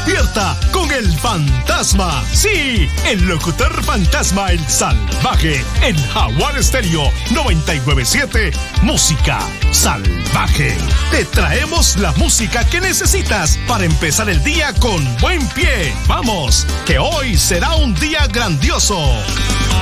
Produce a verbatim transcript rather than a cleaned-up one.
despierta con el fantasma. Sí, el locutor fantasma, el salvaje, en Jaguar Estéreo noventa y nueve punto siete, música salvaje. Te traemos la música que necesitas para empezar el día con buen pie. Vamos, que hoy será un día grandioso.